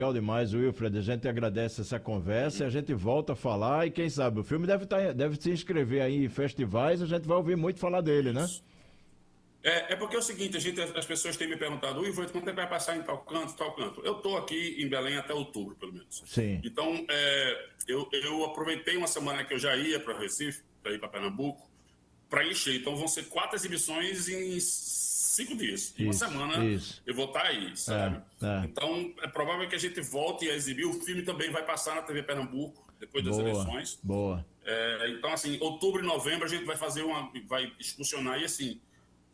Legal demais, Wilfred. A gente agradece essa conversa e a gente volta a falar. E quem sabe, o filme deve se inscrever aí em festivais. A gente vai ouvir muito falar dele, né? Isso. É porque é o seguinte, as pessoas têm me perguntado, Wilfred, quanto tempo vai passar em tal canto, tal canto? Eu estou aqui em Belém até outubro, pelo menos. Sim. Então, eu aproveitei uma semana que eu já ia para Recife, para ir para Pernambuco, para encher. Então, vão ser 4 exibições em 5 dias. Em uma semana Isso. eu vou estar aí, sabe? É. Então, é provável que a gente volte a exibir. O filme também vai passar na TV Pernambuco, depois das eleições. Boa. Então, assim, outubro e novembro a gente vai vai excursionar e, assim,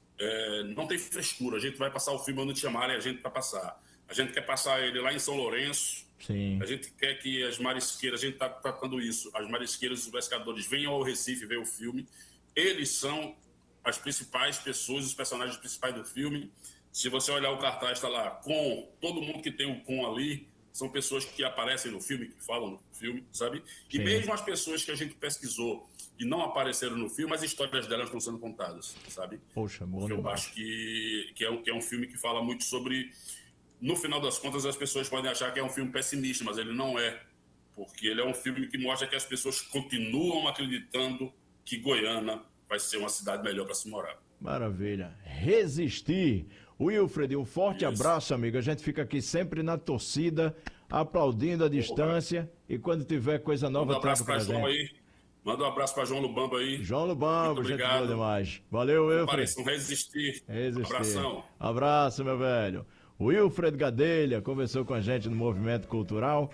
não tem frescura. A gente vai passar o filme onde chamarem a gente para passar. A gente quer passar ele lá em São Lourenço. Sim. A gente quer que as marisqueiras, a gente está tratando isso, as marisqueiras e os pescadores venham ao Recife ver o filme. Eles são as principais pessoas, os personagens principais do filme. Se você olhar o cartaz, está lá com todo mundo que tem o com ali, são pessoas que aparecem no filme, que falam no filme, sabe? E mesmo as pessoas que a gente pesquisou e não apareceram no filme, as histórias delas estão sendo contadas, sabe? Poxa, bom Porque eu demais. acho que é um filme que fala muito sobre... No final das contas, as pessoas podem achar que é um filme pessimista, mas ele não é. Porque ele é um filme que mostra que as pessoas continuam acreditando que Goiânia vai ser uma cidade melhor para se morar. Maravilha. Resistir. Wilfred, um forte abraço, amigo. A gente fica aqui sempre na torcida, aplaudindo a distância. E quando tiver coisa nova, Manda um abraço para João aí. Manda um abraço para João Lubamba aí. João Lubamba, gente boa demais. Valeu, Wilfred. Pareçam resistir. Abração. Abraço, meu velho. Wilfred Gadelha conversou com a gente no Movimento Cultural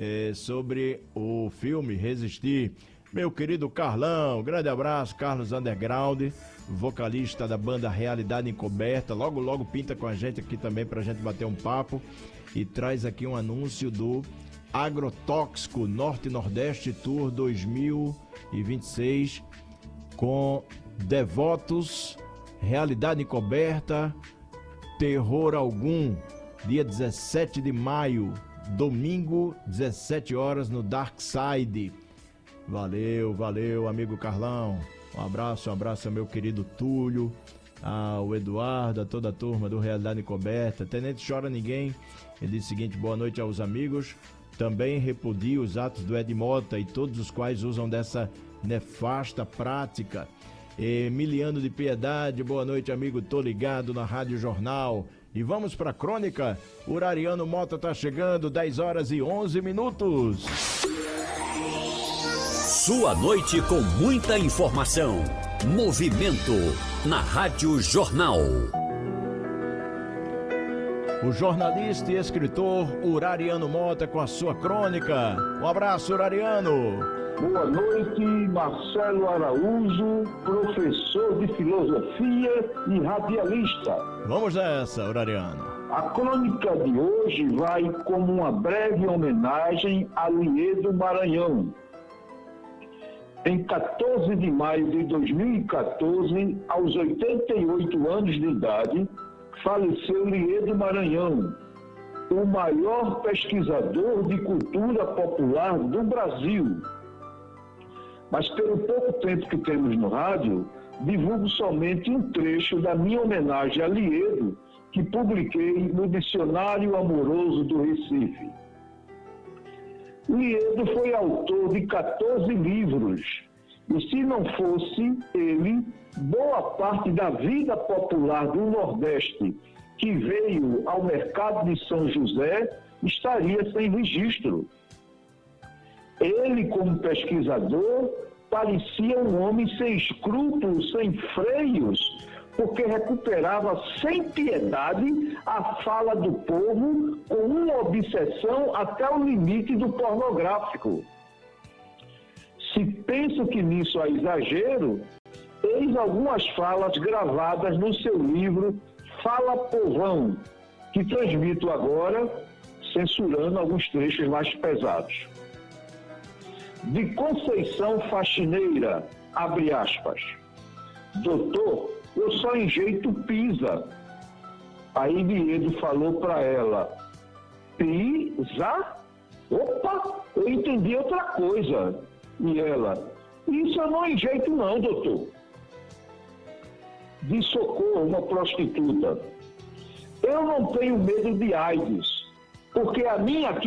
sobre o filme Resistir. Meu querido Carlão, grande abraço, Carlos Underground, vocalista da banda Realidade Encoberta, logo pinta com a gente aqui também pra gente bater um papo e traz aqui um anúncio do Agrotóxico Norte Nordeste Tour 2026 com Devotos, Realidade Encoberta, Terror Algum, dia 17 de maio, domingo, 17 horas no Dark Side. Valeu, amigo Carlão. Um abraço ao meu querido Túlio, ao Eduardo, a toda a turma do Realidade Encoberta. Tenente Chora Ninguém, ele diz o seguinte: boa noite aos amigos. Também repudio os atos do Ed Mota e todos os quais usam dessa nefasta prática. Emiliano de Piedade, boa noite, amigo, tô ligado na Rádio Jornal. E vamos pra crônica. Urariano Mota tá chegando, 10 horas e 11 minutos. Sua noite com muita informação. Movimento na Rádio Jornal. O jornalista e escritor Urariano Mota com a sua crônica. Um abraço, Urariano. Boa noite, Marcelo Araújo, professor de filosofia e radialista. Vamos nessa, Urariano. A crônica de hoje vai como uma breve homenagem a Liedo Maranhão. Em 14 de maio de 2014, aos 88 anos de idade, faleceu Liedo Maranhão, o maior pesquisador de cultura popular do Brasil. Mas pelo pouco tempo que temos no rádio, divulgo somente um trecho da minha homenagem a Liedo, que publiquei no Dicionário Amoroso do Recife. Liedo foi autor de 14 livros, e se não fosse ele, boa parte da vida popular do Nordeste que veio ao mercado de São José estaria sem registro. Ele, como pesquisador, parecia um homem sem escrúpulos, sem freios, porque recuperava sem piedade a fala do povo com uma obsessão até o limite do pornográfico. Se penso que nisso há exagero, eis algumas falas gravadas no seu livro Fala Povão, que transmito agora, censurando alguns trechos mais pesados. De Conceição Faxineira, abre aspas, doutor, eu só enjeito pisa. Aí Liedo falou para ela, pisa? Opa, eu entendi outra coisa. E ela, isso eu não enjeito não, doutor. De Socorro, uma prostituta, eu não tenho medo de AIDS, porque a minha aqui